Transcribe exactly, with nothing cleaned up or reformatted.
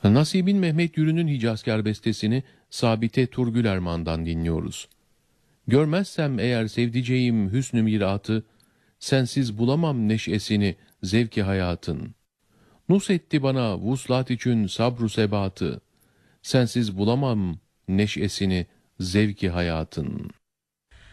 Nasibin Mehmet Yürü'nün Hicazkar bestesini Sabite Turgül Erman'dan dinliyoruz. Görmezsem eğer sevdiceğim hüsnü miratı, sensiz bulamam neşesini zevki hayatın. Nusetti bana vuslat için sabru sebatı, sensiz bulamam neşesini zevki hayatın.